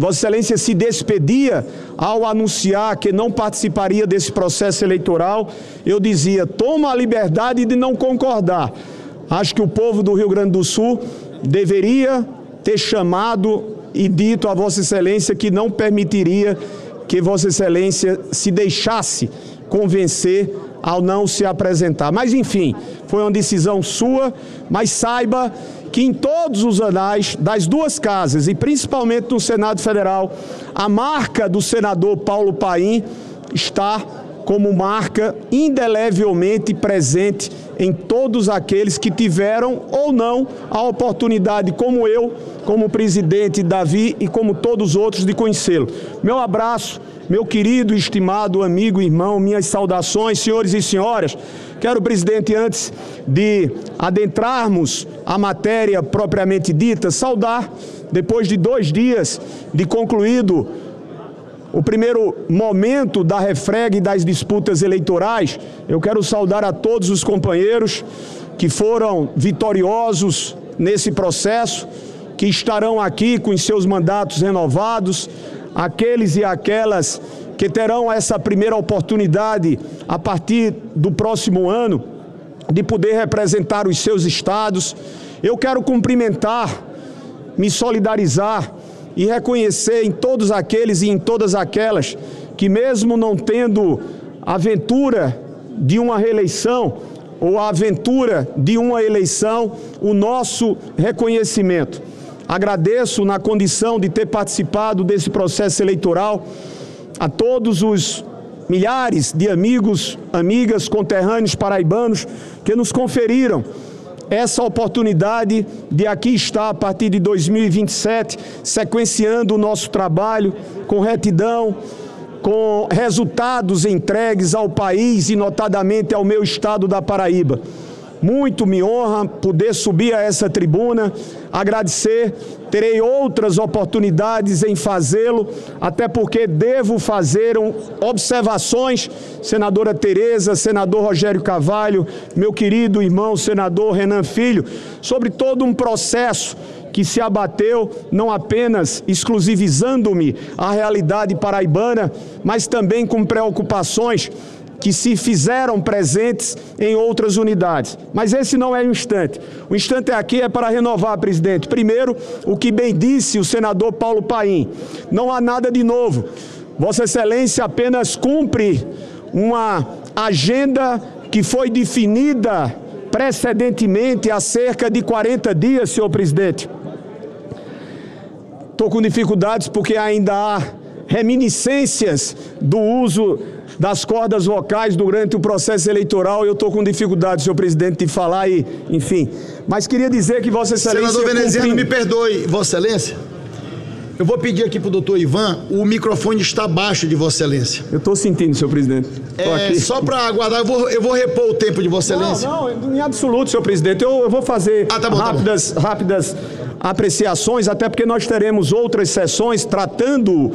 Vossa Excelência se despedia ao anunciar que não participaria desse processo eleitoral, eu dizia, toma a liberdade de não concordar. Acho que o povo do Rio Grande do Sul deveria ter chamado e dito a Vossa Excelência que não permitiria que Vossa Excelência se deixasse convencer ao não se apresentar. Mas, enfim, foi uma decisão sua, mas saiba que em todos os anais das duas casas, e principalmente no Senado Federal, a marca do senador Paulo Paim está como marca indelevelmente presente em todos aqueles que tiveram ou não a oportunidade, como eu, como presidente Davi e como todos os outros, de conhecê-lo. Meu abraço, meu querido e estimado amigo e irmão, minhas saudações, senhores e senhoras. Quero, presidente, antes de adentrarmos a matéria propriamente dita, saudar, depois de 2 dias de concluído o primeiro momento da refrega e das disputas eleitorais, eu quero saudar a todos os companheiros que foram vitoriosos nesse processo, que estarão aqui com os seus mandatos renovados, aqueles e aquelas que terão essa primeira oportunidade a partir do próximo ano de poder representar os seus estados. Eu quero cumprimentar, me solidarizar e reconhecer em todos aqueles e em todas aquelas que, mesmo não tendo a aventura de uma reeleição ou a aventura de uma eleição, o nosso reconhecimento. Agradeço, na condição de ter participado desse processo eleitoral, a todos os milhares de amigos, amigas, conterrâneos paraibanos que nos conferiram essa oportunidade de aqui estar a partir de 2027, sequenciando o nosso trabalho com retidão, com resultados entregues ao país e notadamente ao meu estado da Paraíba. Muito me honra poder subir a essa tribuna, agradecer, terei outras oportunidades em fazê-lo, até porque devo fazer observações, senadora Tereza, senador Rogério Carvalho, meu querido irmão senador Renan Filho, sobre todo um processo que se abateu, não apenas exclusivizando-me à realidade paraibana, mas também com preocupações que se fizeram presentes em outras unidades. Mas esse não é o instante. O instante aqui é para renovar, presidente. Primeiro, o que bem disse o senador Paulo Paim. Não há nada de novo. Vossa Excelência apenas cumpre uma agenda que foi definida precedentemente há cerca de 40 dias, senhor presidente. Estou com dificuldades porque ainda há reminiscências do uso das cordas vocais durante o processo eleitoral. Eu estou com dificuldade, senhor presidente, de falar e, enfim. Mas queria dizer que Vossa Excelência... Senador Veneziano, me perdoe, Vossa Excelência. Eu vou pedir aqui para o doutor Ivan, o microfone está abaixo de Vossa Excelência. Eu estou sentindo, senhor presidente. Só para aguardar, eu vou repor o tempo de Vossa Excelência. Não, em absoluto, senhor presidente. Eu vou fazer rápidas apreciações, até porque nós teremos outras sessões tratando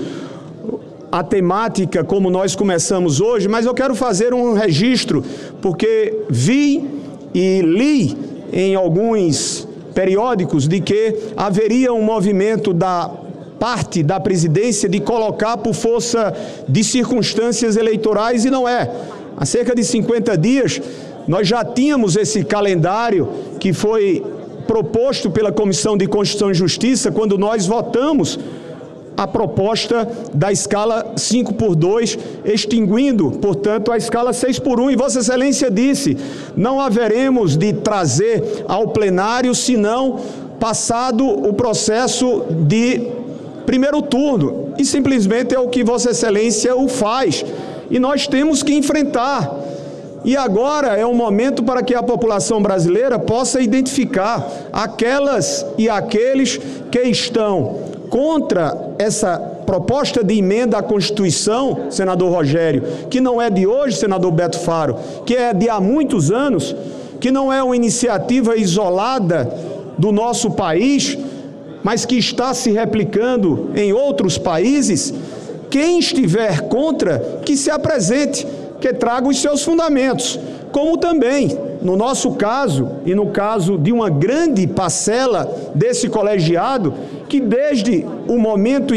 a temática como nós começamos hoje, mas eu quero fazer um registro, porque vi e li em alguns periódicos de que haveria um movimento da parte da presidência de colocar por força de circunstâncias eleitorais, e não é. Há cerca de 50 dias nós já tínhamos esse calendário que foi proposto pela Comissão de Constituição e Justiça quando nós votamos a proposta da escala 5x2, extinguindo, portanto, a escala 6x1. E Vossa Excelência disse, não haveremos de trazer ao plenário, senão passado o processo de primeiro turno. E simplesmente é o que Vossa Excelência o faz. E nós temos que enfrentar. E agora é um momento para que a população brasileira possa identificar aquelas e aqueles que estão contra essa proposta de emenda à Constituição, senador Rogério, que não é de hoje, senador Beto Faro, que é de há muitos anos, que não é uma iniciativa isolada do nosso país, mas que está se replicando em outros países. Quem estiver contra, que se apresente, que traga os seus fundamentos, como também, no nosso caso, e no caso de uma grande parcela desse colegiado, que desde o momento